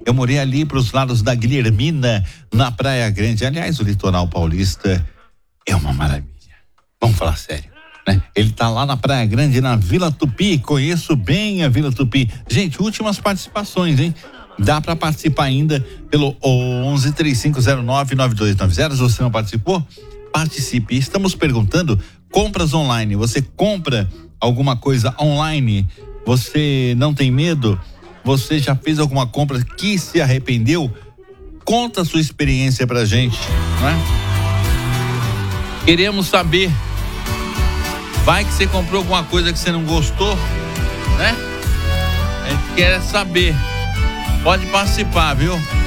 Eu morei ali para os lados da Guilhermina, na Praia Grande. Aliás, o litoral paulista é uma maravilha. Vamos falar sério, né? Ele tá lá na Praia Grande, na Vila Tupi. Conheço bem a Vila Tupi. Gente, últimas participações, hein? Dá para participar ainda pelo 11-3509-9290. Se você não participou, participe. Estamos perguntando compras online. Você compra alguma coisa online? Você não tem medo? Você já fez alguma compra que se arrependeu? Conta a sua experiência pra gente, né? Queremos saber. Vai que você comprou alguma coisa que você não gostou, né? A gente quer saber. Pode participar, viu?